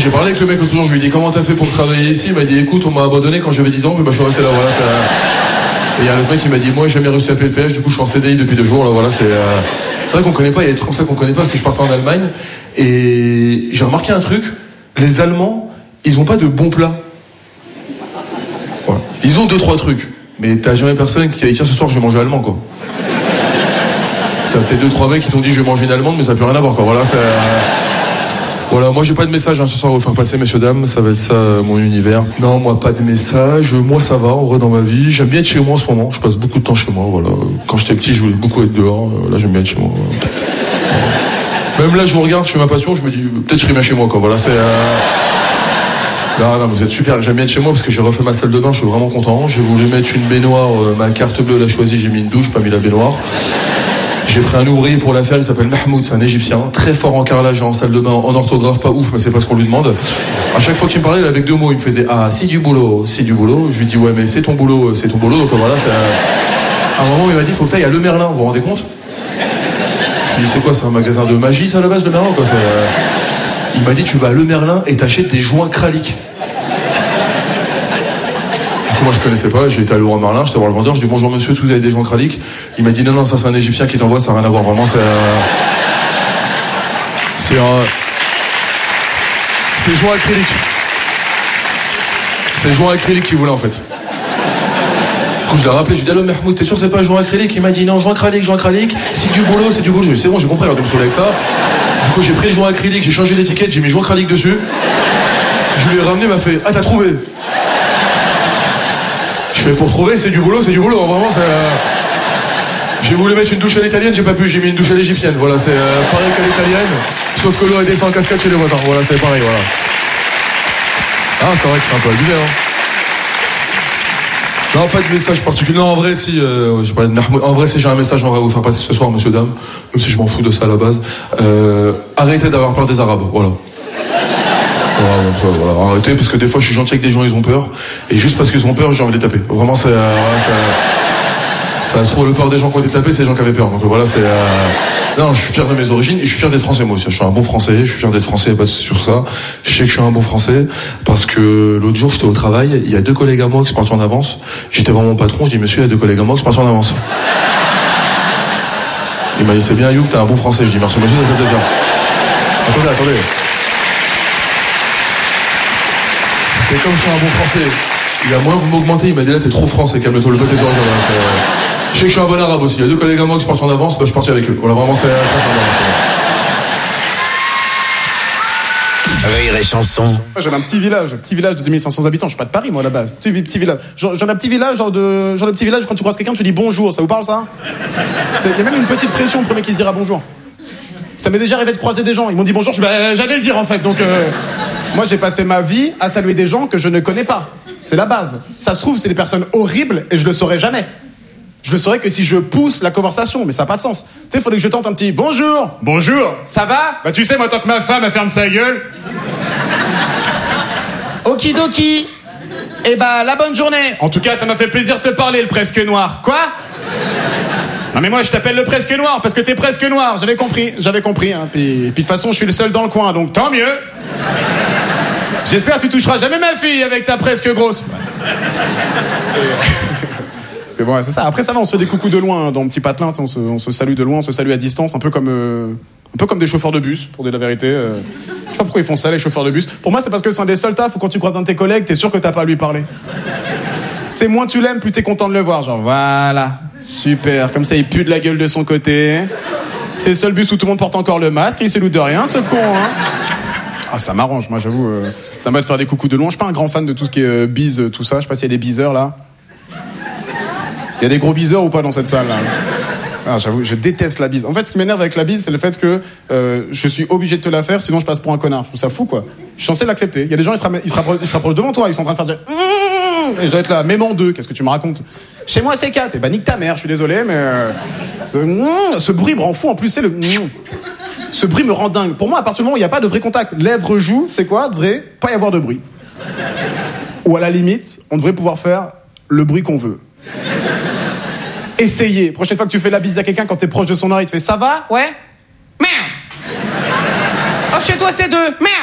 j'ai parlé avec le mec l'autre jour, je lui ai dit comment t'as fait pour travailler ici. Il m'a dit écoute, on m'a abandonné quand j'avais 10 ans, mais bah je suis resté là, voilà. Et il y a un autre mec qui m'a dit moi j'ai jamais réussi à payer le péage, du coup je suis en CDI depuis 2 jours, là voilà, c'est vrai qu'on connaît pas, il y a des trucs comme ça qu'on connaît pas, parce que je partais en Allemagne, et j'ai remarqué un truc, les Allemands, ils ont pas de bons plats. Voilà. Ils ont 2-3 trucs, mais t'as jamais personne qui a dit tiens ce soir je vais manger allemand quoi. T'as peut-être 2-3 mecs qui t'ont dit je vais manger une allemande, mais ça n'a plus rien à voir quoi. Voilà, voilà, moi j'ai pas de message ce soir à vous faire passer, messieurs dames, ça va être ça mon univers. Non, moi pas de message, moi ça va, en vrai dans ma vie. J'aime bien être chez moi en ce moment, je passe beaucoup de temps chez moi, voilà. Quand j'étais petit, je voulais beaucoup être dehors, là j'aime bien être chez moi. Voilà. Même là je vous regarde, je fais ma passion, je me dis peut-être je serai bien chez moi quoi. Voilà, c'est Non, vous êtes super, j'aime bien être chez moi parce que j'ai refait ma salle de bain, je suis vraiment content. J'ai voulu mettre une baignoire, ma carte bleue l'a choisie, j'ai mis une douche, pas mis la baignoire. J'ai pris un ouvrier pour la faire, il s'appelle Mahmoud, c'est un Égyptien, très fort en carrelage et en salle de bain, en orthographe pas ouf, mais c'est pas ce qu'on lui demande. À chaque fois qu'il me parlait, il avait 2 mots, il me faisait ah c'est du boulot. Je lui dis ouais mais c'est ton boulot, donc voilà. À un moment il m'a dit faut que t'ailles à Le Merlin, vous vous rendez compte? Je lui dis c'est quoi, c'est un magasin de magie ça à la base Le Merlin quoi. Il m'a dit tu vas à Le Merlin et t'achètes des joints kralik. Moi je connaissais pas, j'ai été à Leroy Merlin, j'étais voir le vendeur, je dis bonjour monsieur, est-ce que vous avez des joints kralik? Il m'a dit non ça c'est un Égyptien qui t'envoie, ça n'a rien à voir, vraiment c'est joints acryliques. C'est joints acryliques qu'il voulait en fait. Du coup je l'ai rappelé, je lui ai dit allô Mahmoud, t'es sûr c'est pas joint acrylique? Il m'a dit non, joint kralik, c'est du boulot. Je lui ai dit c'est bon j'ai compris, de me saouler avec ça. Du coup j'ai pris le joint acrylique, j'ai changé l'étiquette, j'ai mis joint kralik dessus. Je lui ai ramené, il m'a fait ah t'as trouvé? Je fais pour trouver, c'est du boulot, vraiment c'est... J'ai voulu mettre une douche à l'italienne, j'ai pas pu, j'ai mis une douche à l'égyptienne, voilà, c'est pareil qu'à l'italienne, sauf que l'eau elle descend en cascade chez les voisins, voilà, c'est pareil, voilà. Ah, c'est vrai que c'est un peu abusé, hein. Non, pas de message particulier, non, en vrai, si, j'ai parlé de Mahmoud, en vrai, si j'ai un message, j'aimerais vous faire passer ce soir, monsieur, dame, même si je m'en fous de ça à la base, arrêtez d'avoir peur des Arabes, voilà. Voilà, arrêtez, parce que des fois je suis gentil avec des gens, ils ont peur, et juste parce qu'ils ont peur, j'ai envie de les taper. Vraiment, ça se trouve, le peur des gens qui ont été tapés, c'est les gens qui avaient peur. Donc voilà, non, je suis fier de mes origines, et je suis fier d'être français moi aussi. Je suis un bon français, je suis fier d'être français, pas sur ça. Je sais que je suis un bon français, parce que l'autre jour, j'étais au travail, il y a 2 collègues à moi qui sont partis en avance. J'étais vraiment mon patron, je dis monsieur, il y a 2 collègues à moi qui sont partis en avance. Il m'a dit c'est bien You, t'es un bon français. Je dis merci monsieur, ça fait plaisir. Attendez. Et comme je suis un bon français, il a moins vous m'augmentez, il m'a dit là t'es trop français, calme-toi, le côté oreilles. Je sais que je suis un bon arabe aussi, il y a 2 collègues à moi qui sont partis en avance, bah, je suis parti avec eux. Voilà, vraiment c'est très sympa. Rire et chanson. J'avais un petit village de 2500 habitants, je suis pas de Paris moi à la base. Petit village. Genre un petit village, genre de petit village, quand tu croises quelqu'un, tu dis bonjour, ça vous parle ça? Il y a même une petite pression au premier qui se dira bonjour. Ça m'est déjà arrivé de croiser des gens, ils m'ont dit bonjour, j'allais le dire en fait, donc... Moi, j'ai passé ma vie à saluer des gens que je ne connais pas. C'est la base. Ça se trouve, c'est des personnes horribles et je le saurais jamais. Je le saurais que si je pousse la conversation, mais ça n'a pas de sens. Tu sais, il faudrait que je tente un petit bonjour. Bonjour. Ça va? Bah, tu sais, moi, tant que ma femme, elle ferme sa gueule. Okidoki. Eh bah, la bonne journée. En tout cas, ça m'a fait plaisir de te parler, le presque noir. Quoi? Non mais moi je t'appelle le presque noir parce que t'es presque noir, j'avais compris hein. Puis de toute façon je suis le seul dans le coin, donc tant mieux. J'espère que tu toucheras jamais ma fille avec ta presque grosse. Parce que bon, c'est ça. Après ça va, on se fait des coucous de loin hein, dans le petit patelin, on se salue de loin, on se salue à distance, un peu comme des chauffeurs de bus, pour dire la vérité. Je sais pas pourquoi ils font ça les chauffeurs de bus. Pour moi c'est parce que c'est un des seuls tafs où quand tu croises un de tes collègues, t'es sûr que t'as pas à lui parler. Tu sais, moins tu l'aimes, plus t'es content de le voir. Genre, voilà, super. Comme ça, il pue de la gueule de son côté. C'est le seul bus où tout le monde porte encore le masque. Et il se doute de rien, ce con, hein. Ah, ça m'arrange, moi, j'avoue. Ça me va de faire des coucous de loin. Je suis pas un grand fan de tout ce qui est bise, tout ça. Je sais pas s'il y a des biseurs, là. Il y a des gros biseurs ou pas dans cette salle, là? Ah, j'avoue, je déteste la bise. En fait, ce qui m'énerve avec la bise, c'est le fait que je suis obligé de te la faire, sinon je passe pour un connard. Je trouve ça fou, quoi. Je suis censé l'accepter. Il y a des gens, ils se rapprochent devant toi, ils sont en train de faire dire... Et je dois être là, même en 2, qu'est-ce que tu me racontes? Chez moi, c'est 4. Eh ben, nique ta mère, je suis désolé, mais... ce bruit me rend fou, en plus, c'est le... Ce bruit me rend dingue. Pour moi, à partir du moment où il n'y a pas de vrai contact, lèvres, joues, c'est quoi? Devrait pas y avoir de bruit. Ou à la limite, on devrait pouvoir faire le bruit qu'on veut. Essayez. Prochaine fois que tu fais la bise à quelqu'un, quand t'es proche de son oreille, il te fait « Ça va? Ouais? Merde! Oh, chez toi, c'est 2. Merde, merde! »